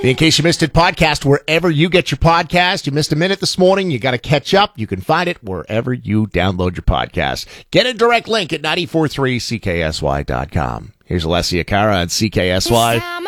In case you missed it, podcast wherever you get your podcast. You missed a minute this morning. You got to catch up. You can find it wherever you download your podcast. Get a direct link at 943CKSY.com. Here's Alessia Cara on CKSY.